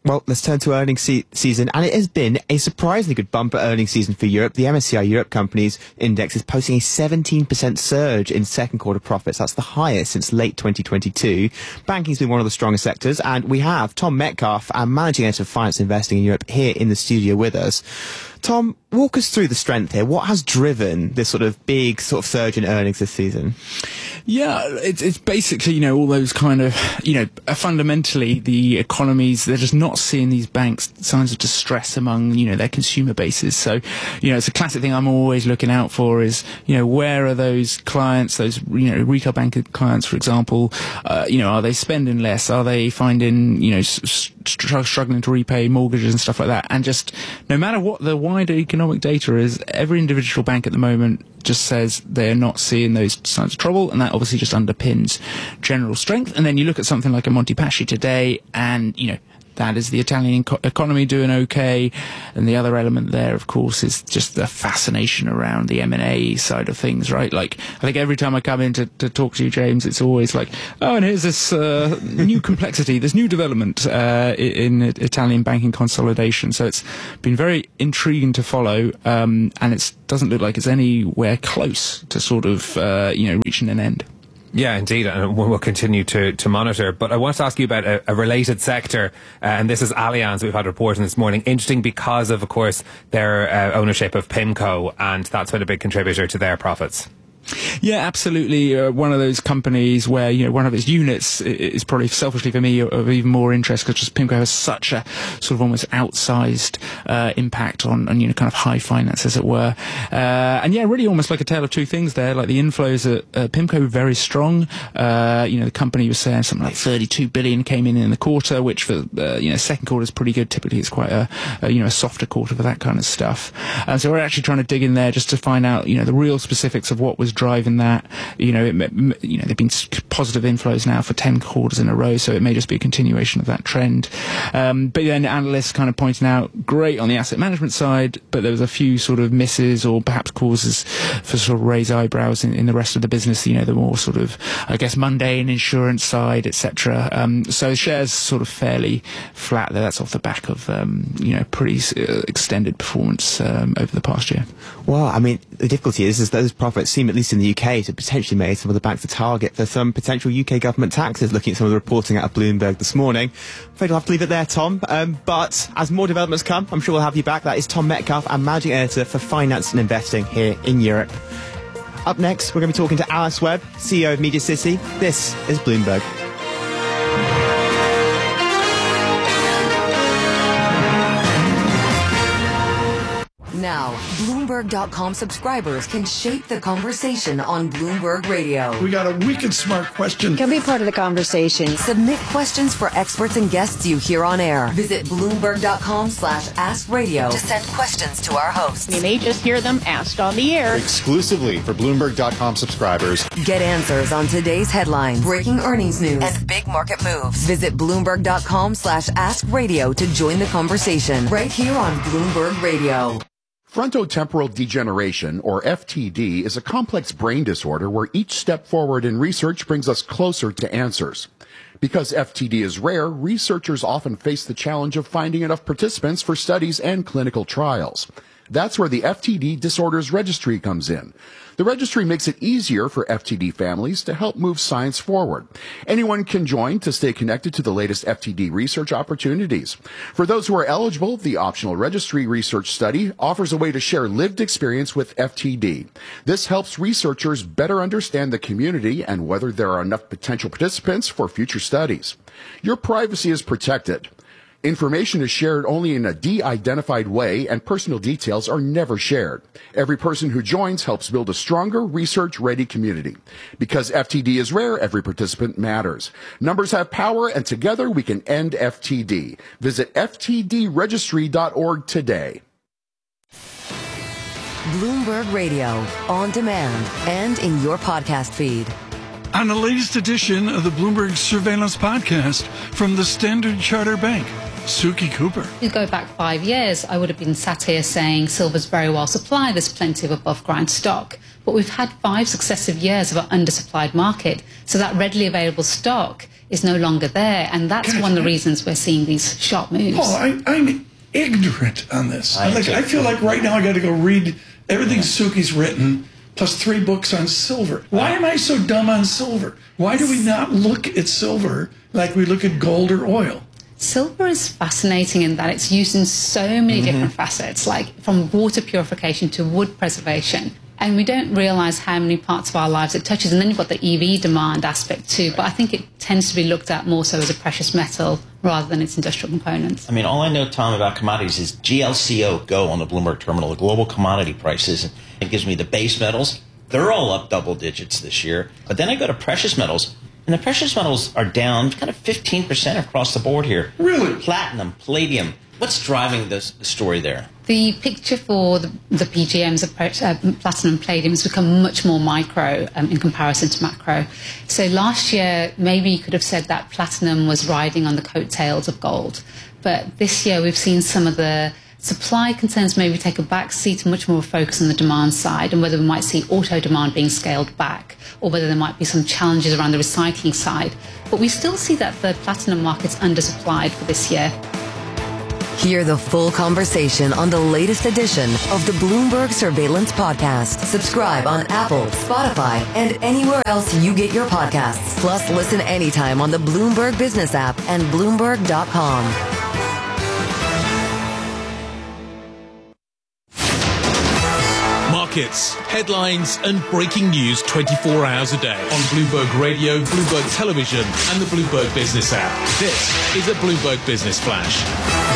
Well, let's turn to earnings se- season, and it has been a surprisingly good bumper earnings season for Europe. The M S C I Europe Companies Index is posting a seventeen percent surge in second quarter profits. That's the highest since late twenty twenty-two. Banking's been one of the strongest sectors, and we have Tom Metcalf, our Managing Editor of Finance Investing in Europe, here in the studio with us. Tom, walk us through the strength here. What has driven this sort of big sort of surge in earnings this season? Yeah, it's, it's basically, you know, all those kind of, you know, fundamentally the economies, they're just not seeing these banks signs of distress among, you know, their consumer bases. So, you know, it's a classic thing I'm always looking out for is, you know, where are those clients, those, you know, retail bank clients, for example, uh, you know, are they spending less? Are they finding, you know, s- str- struggling to repay mortgages and stuff like that? And just no matter what the wider economic data is, every individual bank at the moment just says they're not seeing those signs of trouble, and that obviously just underpins general strength. And then you look at something like a Monte Paschi today, and, you know, that is the Italian co- economy doing okay. And the other element there, of course, is just the fascination around the M and A side of things, right? Like, I think every time I come in to, to talk to you, James, it's always like, oh, and here's this uh, new complexity, this new development uh, in, in Italian banking consolidation. So it's been very intriguing to follow, um, and it doesn't look like it's anywhere close to sort of, uh, you know, reaching an end. Yeah, indeed, and we'll continue to, to monitor. But I want to ask you about a, a related sector, uh, and this is Allianz. We've had reporting this morning. Interesting because of, of course, their uh, ownership of PIMCO, and that's been a big contributor to their profits. Yeah, absolutely. Uh, one of those companies where, you know, one of its units is probably selfishly for me of even more interest because just PIMCO has such a sort of almost outsized uh, impact on, on, you know, kind of high finance, as it were. Uh, and yeah, really almost like a tale of two things there. Like the inflows at uh, PIMCO very strong. Uh, you know, the company was saying something like thirty-two billion came in in the quarter, which for, uh, you know, second quarter is pretty good. Typically it's quite a, a, you know, a softer quarter for that kind of stuff. And so we're actually trying to dig in there just to find out, you know, the real specifics of what was driving that. You know, it, you know, there've been positive inflows now for ten quarters in a row, so it may just be a continuation of that trend. Um, but then analysts kind of pointing out, great on the asset management side, but there was a few sort of misses or perhaps causes for sort of raise eyebrows in, in the rest of the business. You know, the more sort of, I guess, mundane insurance side, et cetera. Um, so shares sort of fairly flat there. That's off the back of um, you know, pretty uh, extended performance um, over the past year. Well, I mean, the difficulty is, is those profits seem, at least in the U K, to potentially make some of the banks a target for some potential U K government taxes, looking at some of the reporting out of Bloomberg this morning. I'm afraid we'll have to leave it there, Tom. Um, but as more developments come, I'm sure we'll have you back. That is Tom Metcalf, our Managing Editor for Finance and Investing here in Europe. Up next, we're going to be talking to Alice Webb, C E O of Media City. This is Bloomberg. Now, Bloomberg dot com subscribers can shape the conversation on Bloomberg Radio. We got a wicked smart question. Can be part of the conversation. Submit questions for experts and guests you hear on air. Visit Bloomberg dot com slash ask radio to send questions to our hosts. You may just hear them asked on the air. Exclusively for Bloomberg dot com subscribers. Get answers on today's headlines, breaking earnings news, and big market moves. Visit Bloomberg dot com slash ask radio to join the conversation right here on Bloomberg Radio. Frontotemporal degeneration, or F T D, is a complex brain disorder where each step forward in research brings us closer to answers. Because F T D is rare, researchers often face the challenge of finding enough participants for studies and clinical trials. That's where the F T D Disorders Registry comes in. The registry makes it easier for F T D families to help move science forward. Anyone can join to stay connected to the latest F T D research opportunities. For those who are eligible, the optional registry research study offers a way to share lived experience with F T D. This helps researchers better understand the community and whether there are enough potential participants for future studies. Your privacy is protected. Information is shared only in a de-identified way, and personal details are never shared. Every person who joins helps build a stronger, research-ready community. Because F T D is rare, every participant matters. Numbers have power, and together we can end F T D. Visit F T D registry dot org today. Bloomberg Radio, on demand and in your podcast feed. On the latest edition of the Bloomberg Surveillance Podcast from the Standard Chartered Bank, Suki Cooper. You go back five years, I would have been sat here saying silver's very well supplied, there's plenty of above ground stock. But we've had five successive years of an undersupplied market, so that readily available stock is no longer there. And that's one of the reasons we're seeing these sharp moves. Paul, I, I'm ignorant on this. I, like, I feel like right now I got to go read everything yeah. Suki's written, plus three books on silver. Why am I so dumb on silver? Why do we not look at silver like we look at gold or oil? Silver is fascinating in that it's used in so many mm-hmm. different facets, like from water purification to wood preservation. And we don't realise how many parts of our lives it touches. And then you've got the E V demand aspect too. But I think it tends to be looked at more so as a precious metal rather than its industrial components. I mean, all I know, Tom, about commodities is G L C O Go on the Bloomberg terminal, the global commodity prices. It gives me the base metals. They're all up double digits this year. But then I go to precious metals. And the precious metals are down kind of fifteen percent across the board here. Really? Platinum, palladium. What's driving this story there? The picture for the, the P G Ms, of uh, platinum and palladium, has become much more micro um, in comparison to macro. So last year, maybe you could have said that platinum was riding on the coattails of gold. But this year, we've seen some of the supply concerns maybe take a back seat and much more focus on the demand side, and whether we might see auto demand being scaled back, or whether there might be some challenges around the recycling side. But we still see that the platinum market's undersupplied for this year. Hear the full conversation on the latest edition of the Bloomberg Surveillance Podcast. Subscribe on Apple, Spotify, and anywhere else you get your podcasts. Plus, listen anytime on the Bloomberg Business app and Bloomberg dot com. Markets, headlines, and breaking news twenty-four hours a day on Bloomberg Radio, Bloomberg Television, and the Bloomberg Business app. This is a Bloomberg Business Flash.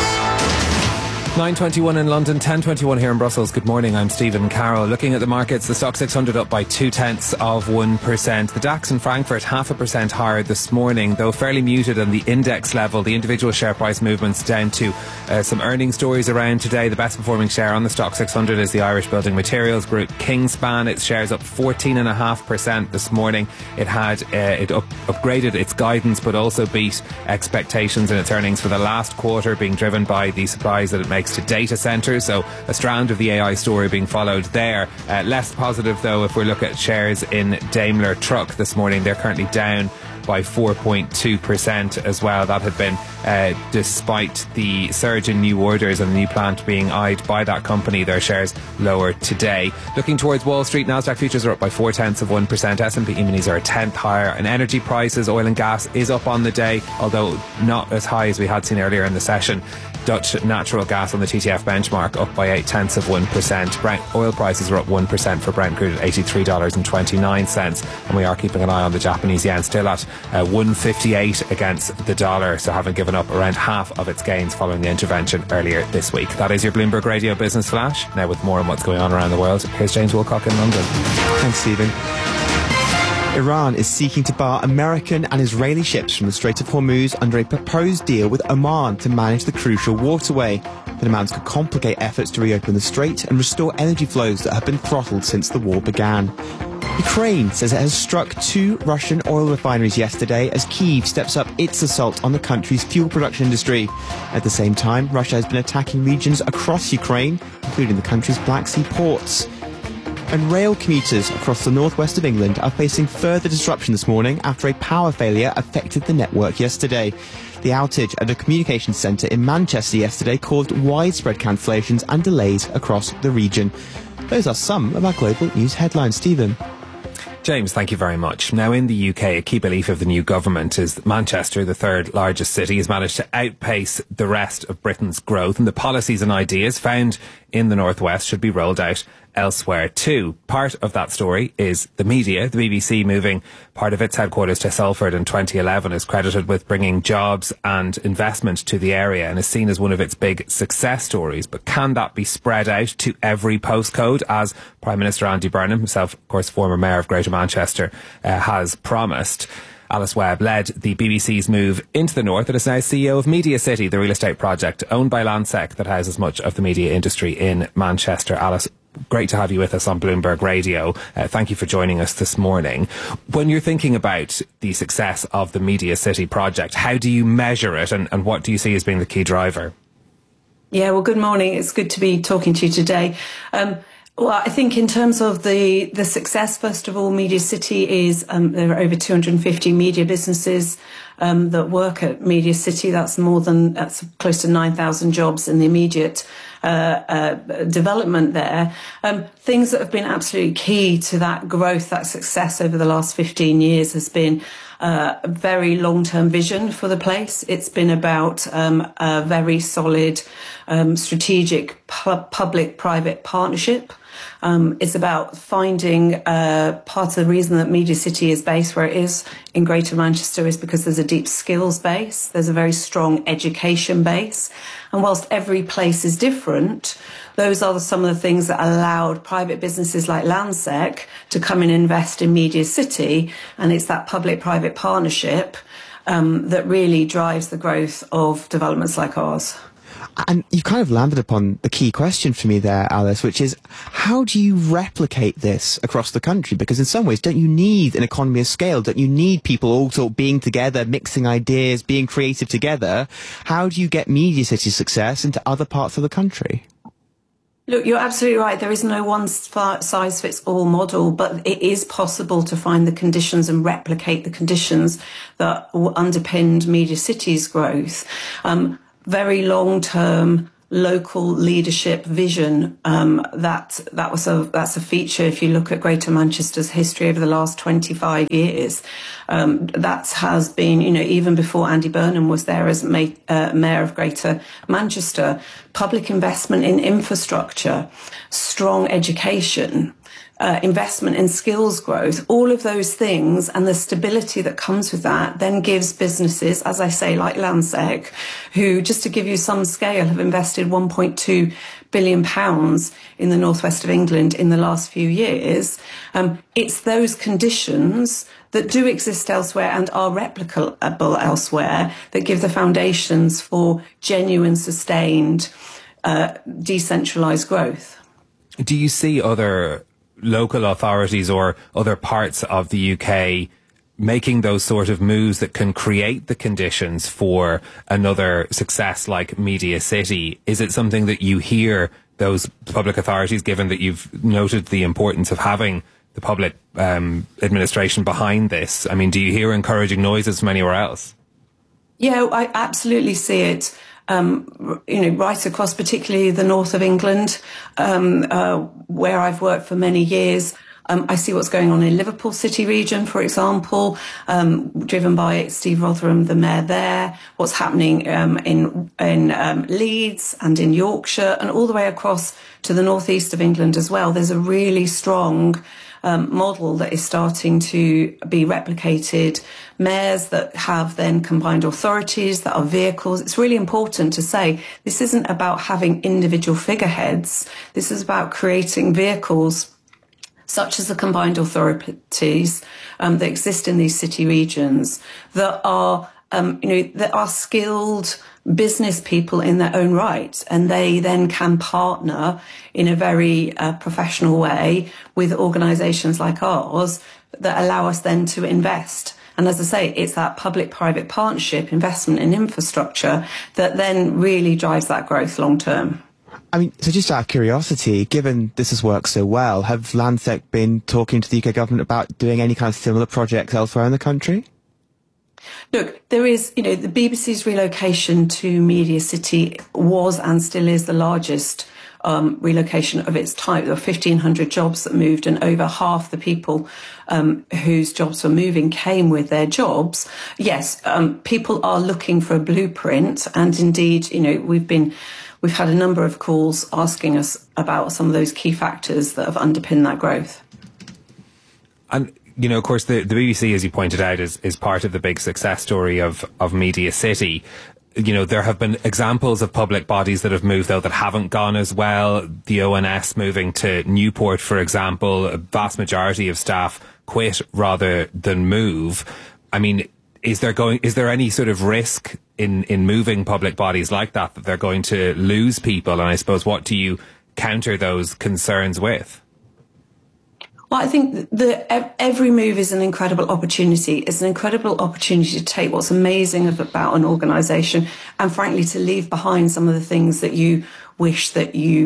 nine twenty-one in London, ten twenty-one here in Brussels. Good morning, I'm Stephen Carroll. Looking at the markets, the stock six hundred up by two-tenths of one percent. The DAX in Frankfurt half a percent higher this morning, though fairly muted on the index level. The individual share price movements down to uh, some earnings stories around today. The best performing share on the stock six hundred is the Irish Building Materials Group, Kingspan. Its shares up fourteen point five percent this morning. It had uh, it up, upgraded its guidance, but also beat expectations in its earnings for the last quarter, being driven by the surprise that it makes to data centres, so a strand of the A I story being followed there. Uh, less positive though if we look at shares in Daimler Truck this morning. They're currently down by four point two percent as well. That had been uh, despite the surge in new orders and the new plant being eyed by that company. Their shares lower today. Looking towards Wall Street, Nasdaq futures are up by four tenths of one percent. S and P E-minis are a tenth higher. And energy prices, oil and gas is up on the day, although not as high as we had seen earlier in the session. Dutch natural gas on the T T F benchmark up by eight tenths of one percent. Brent oil prices are up one percent for Brent crude at eighty-three dollars and twenty-nine cents. And we are keeping an eye on the Japanese yen, still at uh, one fifty-eight against the dollar, so having given up around half of its gains following the intervention earlier this week. That is your Bloomberg Radio Business Flash. Now with more on what's going on around the world, here's James Wilcock in London. Thanks, Stephen. Iran is seeking to bar American and Israeli ships from the Strait of Hormuz under a proposed deal with Oman to manage the crucial waterway. The demands could complicate efforts to reopen the strait and restore energy flows that have been throttled since the war began. Ukraine says it has struck two Russian oil refineries yesterday as Kyiv steps up its assault on the country's fuel production industry. At the same time, Russia has been attacking regions across Ukraine, including the country's Black Sea ports. And rail commuters across the northwest of England are facing further disruption this morning after a power failure affected the network yesterday. The outage at a communications centre in Manchester yesterday caused widespread cancellations and delays across the region. Those are some of our global news headlines. Stephen. James, thank you very much. Now, in the U K, a key belief of the new government is that Manchester, the third largest city, has managed to outpace the rest of Britain's growth, and the policies and ideas found in the northwest should be rolled out elsewhere too. Part of that story is the media. The B B C moving part of its headquarters to Salford in twenty eleven is credited with bringing jobs and investment to the area and is seen as one of its big success stories. But can that be spread out to every postcode, as Prime Minister Andy Burnham, himself of course former Mayor of Greater Manchester, uh, has promised? Alice Webb led the B B C's move into the north and is now C E O of Media City, the real estate project owned by Landsec that houses much of the media industry in Manchester. Alice, great to have you with us on Bloomberg Radio. Uh, thank you for joining us this morning. When you're thinking about the success of the Media City project, how do you measure it, and, and what do you see as being the key driver? Yeah, well, good morning. It's good to be talking to you today. Um, Well, I think in terms of the, the success, first of all, Media City is, um, there are over two hundred fifty media businesses um, that work at Media City. That's more than, that's close to nine thousand jobs in the immediate uh, uh, development there. Um, things that have been absolutely key to that growth, that success over the last fifteen years has been uh, a very long-term vision for the place. It's been about um, a very solid um, strategic pu- public-private partnership. Um, it's about finding uh, part of the reason that Media City is based where it is in Greater Manchester is because there's a deep skills base, there's a very strong education base, and whilst every place is different, those are some of the things that allowed private businesses like Landsec to come and invest in Media City, and it's that public-private partnership um, that really drives the growth of developments like ours. And you kind of landed upon the key question for me there, Alice, which is how do you replicate this across the country? Because in some ways, don't you need an economy of scale? Don't you need people all sort of being together, mixing ideas, being creative together? How do you get Media City success into other parts of the country? Look, you're absolutely right. There is no one-size-fits-all model, but it is possible to find the conditions and replicate the conditions that underpinned Media City's growth. Um, very long-term local leadership vision. Um, that that was a that's a feature. If you look at Greater Manchester's history over the last twenty-five years, um, that has been, you know, even before Andy Burnham was there as ma- uh, mayor of Greater Manchester, public investment in infrastructure, strong education. Uh, investment in skills growth, all of those things and the stability that comes with that then gives businesses, as I say, like Landsec, who, just to give you some scale, have invested one point two billion pounds in the northwest of England in the last few years. Um, it's those conditions that do exist elsewhere and are replicable elsewhere that give the foundations for genuine, sustained, uh, decentralised growth. Do you see other local authorities or other parts of the U K making those sort of moves that can create the conditions for another success like Media City? Is it something that you hear those public authorities, given that you've noted the importance of having the public um, administration behind this? I mean, do you hear encouraging noises from anywhere else? Yeah, I absolutely see it. Um, you know, right across, particularly the north of England, um, uh, where I've worked for many years. Um, I see what's going on in Liverpool City region, for example, um, driven by Steve Rotherham, the mayor there. What's happening um, in in um, Leeds and in Yorkshire, and all the way across to the northeast of England as well. There's a really strong Um, model that is starting to be replicated, mayors that have then combined authorities that are vehicles. It's really important to say this isn't about having individual figureheads. This is about creating vehicles such as the combined authorities um, that exist in these city regions that are, um, you know, that are skilled business people in their own right, and they then can partner in a very uh, professional way with organisations like ours that allow us then to invest. And as I say, it's that public-private partnership, investment in infrastructure, that then really drives that growth long term. I mean, so just out of curiosity, given this has worked so well, have Landsec been talking to the U K government about doing any kind of similar projects elsewhere in the country? Look, there is, you know, the B B C's relocation to Media City was and still is the largest um, relocation of its type. There were fifteen hundred jobs that moved, and over half the people um, whose jobs were moving came with their jobs. Yes, um, people are looking for a blueprint, and indeed, you know, we've been, we've had a number of calls asking us about some of those key factors that have underpinned that growth. And you know, of course, the, the B B C, as you pointed out, is, is part of the big success story of, of Media City. You know, there have been examples of public bodies that have moved, though, that haven't gone as well. The O N S moving to Newport, for example, a vast majority of staff quit rather than move. I mean, is there going, is there any sort of risk in, in moving public bodies like that, that they're going to lose people? And I suppose, what do you counter those concerns with? Well, I think that every move is an incredible opportunity. It's an incredible opportunity to take what's amazing about an organisation and, frankly, to leave behind some of the things that you wish that you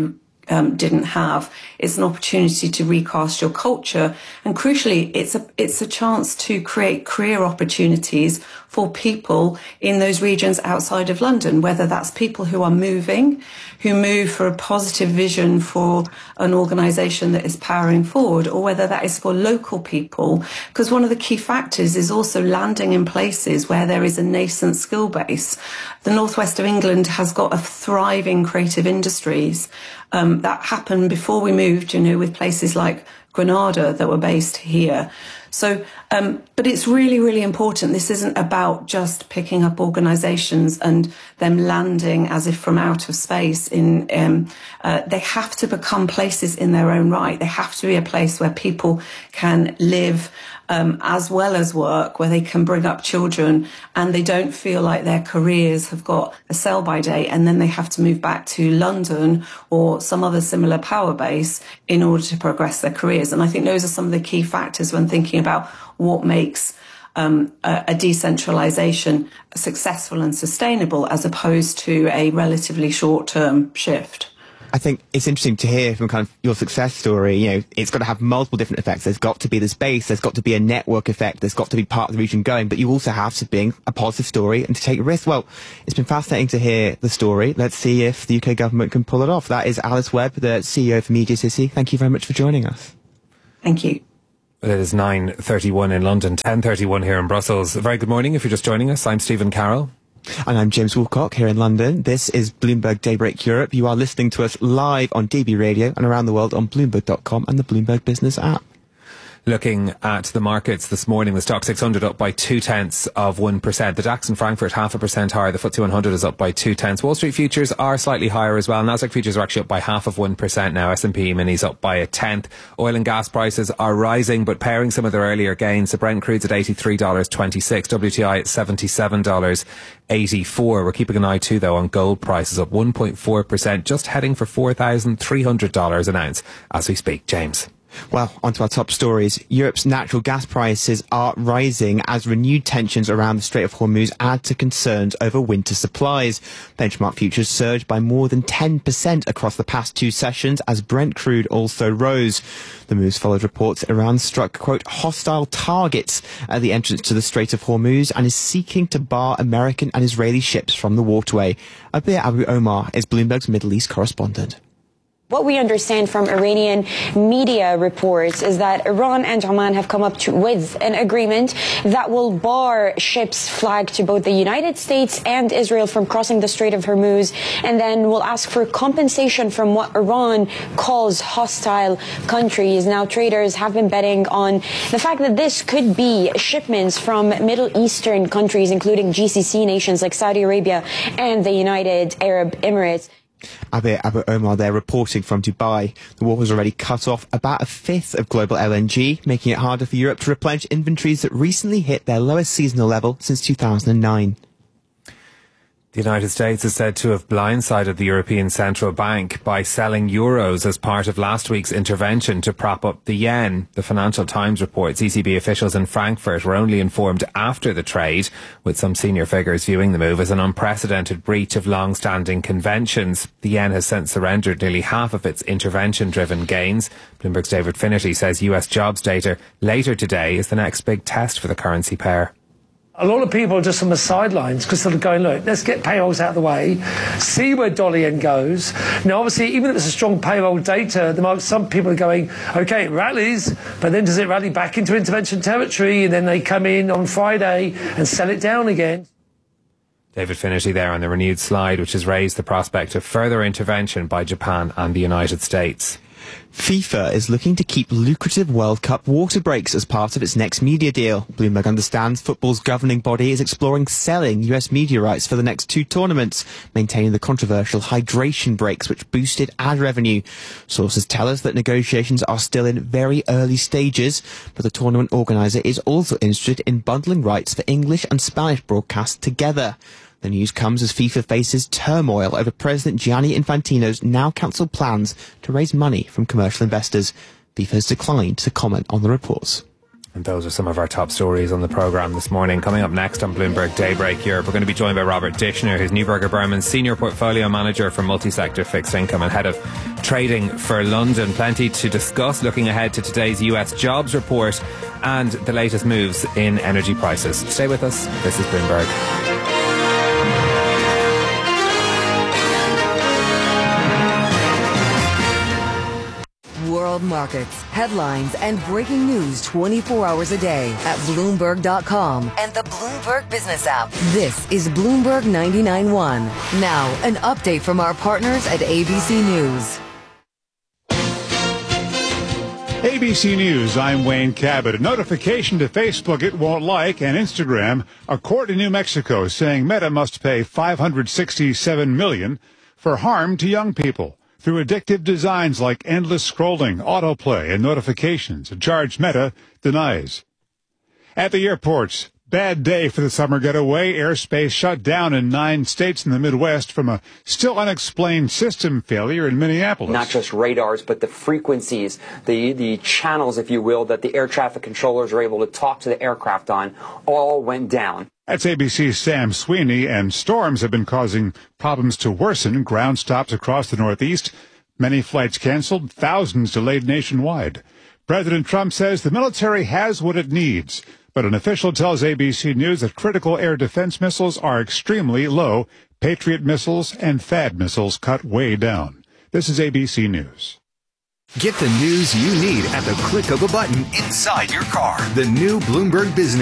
um, didn't have. It's an opportunity to recast your culture. And crucially, it's a, it's a chance to create career opportunities for people in those regions outside of London, whether that's people who are moving, who move for a positive vision for an organisation that is powering forward, or whether that is for local people. Because one of the key factors is also landing in places where there is a nascent skill base. The northwest of England has got a thriving creative industries. Um, that happened before we moved, you know, with places like Granada that were based here. So, um, but it's really, really important. This isn't about just picking up organisations and them landing as if from out of space. In um, uh, they have to become places in their own right. They have to be a place where people can live um, as well as work, where they can bring up children, and they don't feel like their careers have got a sell-by date, and then they have to move back to London or some other similar power base in order to progress their careers. And I think those are some of the key factors when thinking about what makes um, a, a decentralisation successful and sustainable as opposed to a relatively short-term shift. I think it's interesting to hear from kind of your success story. You know, it's got to have multiple different effects. There's got to be this base. There's got to be a network effect. There's got to be part of the region going. But you also have to be a positive story and to take risks. Well, it's been fascinating to hear the story. Let's see if the U K government can pull it off. That is Alice Webb, the C E O of Media City. Thank you very much for joining us. Thank you. It is nine thirty-one in London, ten thirty-one here in Brussels. A very good morning if you're just joining us. I'm Stephen Carroll. And I'm James Woolcock here in London. This is Bloomberg Daybreak Europe. You are listening to us live on D B Radio and around the world on Bloomberg dot com and the Bloomberg Business app. Looking at the markets this morning, the Stock six hundred up by two tenths of one percent. The DAX in Frankfurt half a percent higher. The F T S E one hundred is up by two tenths. Wall Street futures are slightly higher as well. Nasdaq futures are actually up by half of one percent now. S and P minis up by a tenth. Oil and gas prices are rising, but pairing some of their earlier gains. The Brent crude's at eighty-three dollars twenty-six. W T I at seventy-seven dollars eighty-four. We're keeping an eye too, though, on gold prices up one point four percent, just heading for four thousand three hundred dollars an ounce as we speak. James. Well, onto our top stories. Europe's natural gas prices are rising as renewed tensions around the Strait of Hormuz add to concerns over winter supplies. Benchmark futures surged by more than ten percent across the past two sessions as Brent crude also rose. The moves followed reports Iran struck, quote, hostile targets at the entrance to the Strait of Hormuz and is seeking to bar American and Israeli ships from the waterway. Abir Abu Omar is Bloomberg's Middle East correspondent. What we understand from Iranian media reports is that Iran and Oman have come up to, with an agreement that will bar ships flagged to both the United States and Israel from crossing the Strait of Hormuz, and then will ask for compensation from what Iran calls hostile countries. Now, traders have been betting on the fact that this could be shipments from Middle Eastern countries, including G C C nations like Saudi Arabia and the United Arab Emirates. Abir Abu Omar there reporting from Dubai. The war has already cut off about a fifth of global L N G, making it harder for Europe to replenish inventories that recently hit their lowest seasonal level since two thousand nine. The United States is said to have blindsided the European Central Bank by selling euros as part of last week's intervention to prop up the yen. The Financial Times reports E C B officials in Frankfurt were only informed after the trade, with some senior figures viewing the move as an unprecedented breach of long-standing conventions. The yen has since surrendered nearly half of its intervention-driven gains. Bloomberg's David Finnerty says U S jobs data later today is the next big test for the currency pair. A lot of people are just on the sidelines because they're going, look, let's get payrolls out of the way, see where dollar yen goes. Now, obviously, even if it's a strong payroll data, the market, some people are going, okay, it rallies, but then does it rally back into intervention territory? And then they come in on Friday and sell it down again. David Finnerty there on the renewed slide, which has raised the prospect of further intervention by Japan and the United States. FIFA is looking to keep lucrative World Cup water breaks as part of its next media deal. Bloomberg understands football's governing body is exploring selling U S media rights for the next two tournaments, maintaining the controversial hydration breaks which boosted ad revenue. Sources tell us that negotiations are still in very early stages, but the tournament organiser is also interested in bundling rights for English and Spanish broadcasts together. The news comes as FIFA faces turmoil over President Gianni Infantino's now cancelled plans to raise money from commercial investors. FIFA has declined to comment on the reports. And those are some of our top stories on the programme this morning. Coming up next on Bloomberg Daybreak Europe, we're going to be joined by Robert Dishner, who's Neuberger Berman's Senior Portfolio Manager for Multi-Sector Fixed Income and Head of Trading for London. Plenty to discuss looking ahead to today's U S jobs report and the latest moves in energy prices. Stay with us. This is Bloomberg. World markets, headlines, and breaking news twenty-four hours a day at Bloomberg dot com and the Bloomberg Business app. This is Bloomberg ninety-nine point one. Now, an update from our partners at A B C News. A B C News, I'm Wayne Cabot. A notification to Facebook it won't like and Instagram. A court in New Mexico saying Meta must pay five hundred sixty-seven million dollars for harm to young people through addictive designs like endless scrolling, autoplay, and notifications. A charge Meta denies. At the airports, bad day for the summer getaway. Airspace shut down in nine states in the Midwest from a still unexplained system failure in Minneapolis. Not just radars, but the frequencies, the, the channels, if you will, that the air traffic controllers are able to talk to the aircraft on, all went down. That's A B C's Sam Sweeney, and storms have been causing problems to worsen. Ground stops across the Northeast. Many flights canceled, thousands delayed nationwide. President Trump says the military has what it needs, but an official tells A B C News that critical air defense missiles are extremely low. Patriot missiles and THAAD missiles cut way down. This is A B C News. Get the news you need at the click of a button inside your car. The new Bloomberg Business